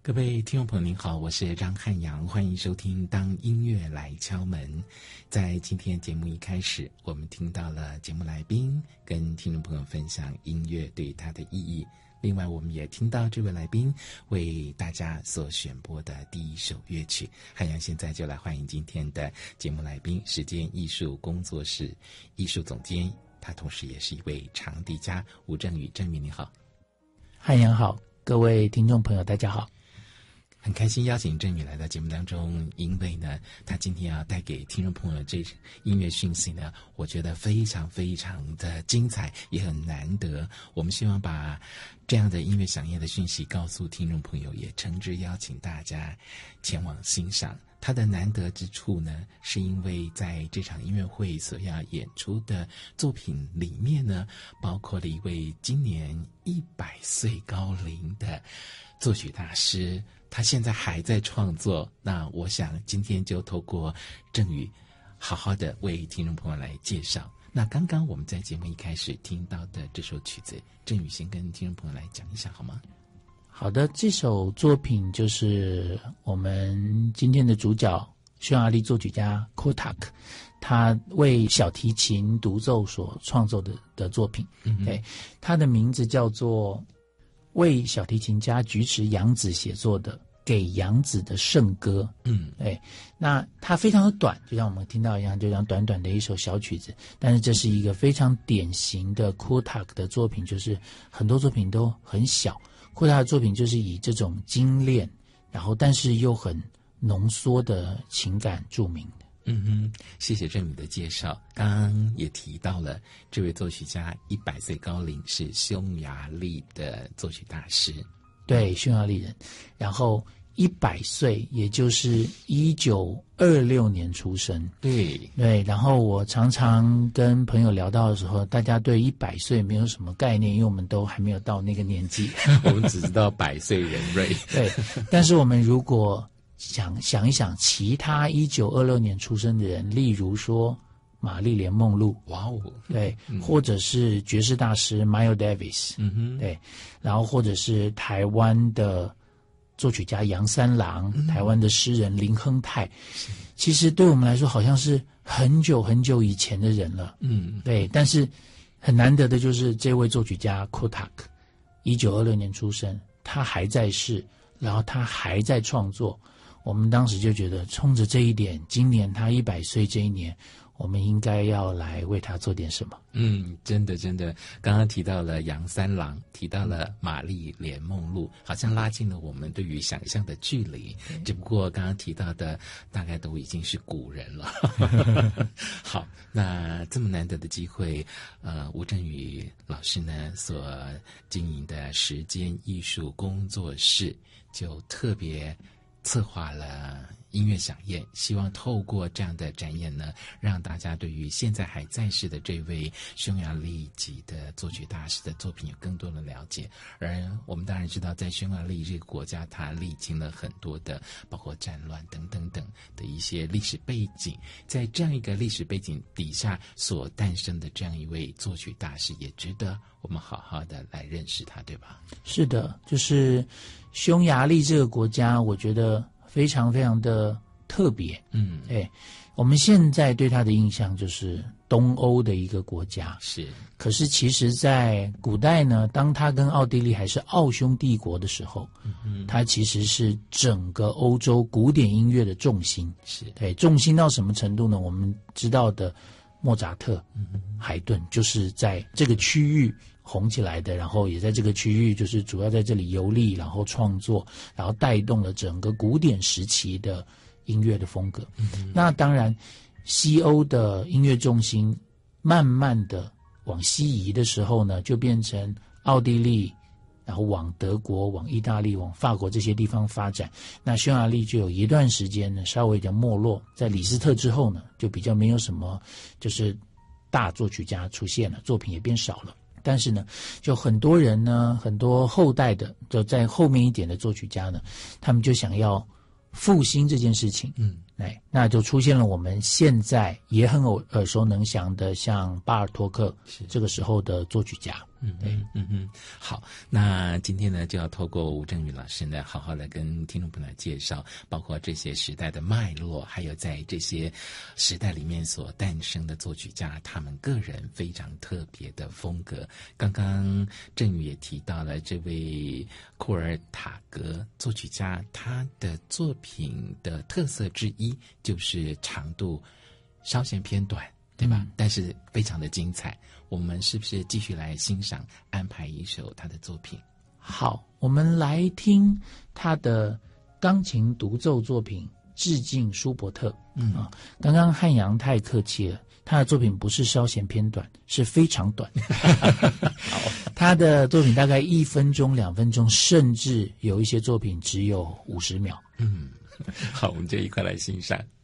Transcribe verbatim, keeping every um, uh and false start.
各位听众朋友您好，我是张汉阳，欢迎收听当音乐来敲门。在今天节目一开始，我们听到了节目来宾跟听众朋友分享音乐对他的意义，另外我们也听到这位来宾为大家所选播的第一首乐曲。汉阳现在就来欢迎今天的节目来宾，时间艺术工作室艺术总监，他同时也是一位长笛家吴正宇。正宇你好。 汉阳好，各位听众朋友大家好。 很开心邀请正宇来到节目当中，因为呢他今天要带给听众朋友这音乐讯息呢，我觉得非常非常的精彩，也很难得。我们希望把这样的音乐响应的讯息告诉听众朋友，也诚挚邀请大家前往欣赏。它的难得之处呢，是因为在这场音乐会所要演出的作品里面呢，包括了一位今年一百岁高龄的作曲大师，他现在还在创作。那我想今天就透过正宇好好的为听众朋友来介绍。那刚刚我们在节目一开始听到的这首曲子，正宇先跟听众朋友来讲一下好吗？ 好的，这首作品就是我们今天的主角匈牙利作曲家 Kotak 他为小提琴独奏所创作的的作品。嗯，对，他的名字叫做为小提琴家菊池洋子写作的给洋子的圣歌。嗯，对，那它非常的短，就像我们听到一样，就像短短的一首小曲子，但是这是一个非常典型的 Kotak 的作品，就是很多作品都很小。Kotak 的作品就是以这种精炼，然后但是又很浓缩的情感著名的。 嗯哼，谢谢正宇的介绍。刚刚也提到了这位作曲家一百岁高龄，是匈牙利的作曲大师。 对，匈牙利人。然后一百岁，也就是一九二六年出生。 对对，然后我常常跟朋友聊到的时候，大家对一百岁没有什么概念，因为我们都还没有到那个年纪， 我们只知道百岁人瑞。 对，但是我们如果想想一想，其他一九二六年出生的人，例如说玛丽莲梦露， 哇哦， 对，嗯、或者是爵士大师 Miles Davis， 嗯哼，对，然后或者是台湾的作曲家杨三郎，嗯、台湾的诗人林亨泰，其实对我们来说好像是很久很久以前的人了，嗯，对，但是很难得的就是这位作曲家 Kotak， 一九二六年出生，他还在世，然后他还在创作。我们当时就觉得，冲着这一点，今年他一百岁这一年，我们应该要来为他做点什么。 嗯，真的真的，刚刚提到了杨三郎，提到了玛丽莲梦露，好像拉近了我们对于想象的距离。只不过刚刚提到的大概都已经是古人了。好，那这么难得的机会，呃，吴正宇老师呢所经营的时间艺术工作室就特别策划了音乐响宴，希望透过这样的展演呢，让大家对于现在还在世的这位匈牙利籍的作曲大师的作品有更多的了解。而我们当然知道，在匈牙利这个国家，它历经了很多的包括战乱等等等的一些历史背景，在这样一个历史背景底下所诞生的这样一位作曲大师，也值得我们好好的来认识他，对吧？ 是的，就是匈牙利这个国家，我觉得非常非常的特别。嗯，哎，我们现在对它的印象就是东欧的一个国家， 是。 可是其实在古代呢，当它跟奥地利还是奥匈帝国的时候，嗯，它其实是整个欧洲古典音乐的重心。 是， 对，重心到什么程度呢？我们知道的莫扎特、嗯、海顿就是在这个区域红起来的，然后也在这个区域就是主要在这里游历，然后创作，然后带动了整个古典时期的音乐的风格。嗯、那当然西欧的音乐重心慢慢的往西移的时候呢，就变成奥地利，然后往德国、往意大利、往法国这些地方发展。那匈牙利就有一段时间呢稍微的没落，在李斯特之后呢，就比较没有什么就是大作曲家出现了，作品也变少了。但是呢，就很多人呢，很多后代的，就在后面一点的作曲家呢，他们就想要复兴这件事情，嗯， 哎，那就出现了我们现在也很耳耳熟能详的，像巴尔托克这个时候的作曲家。 嗯，对，嗯嗯，好，那今天呢，就要透过吴正宇老师呢，好好的跟听众朋友介绍，包括这些时代的脉络，还有在这些时代里面所诞生的作曲家，他们个人非常特别的风格。刚刚正宇也提到了这位库尔塔格作曲家，他的作品的特色之一就是长度稍显偏短，对吧？嗯、但是非常的精彩。我们是不是继续来欣赏安排一首他的作品？ 好，我们来听他的钢琴独奏作品《致敬舒伯特》。嗯啊，刚刚汉阳太客气了，他的作品不是稍显偏短，是非常短。好，他的作品大概一分钟、两分钟，甚至有一些作品只有五十秒。 嗯，好，我们就一块来欣赏。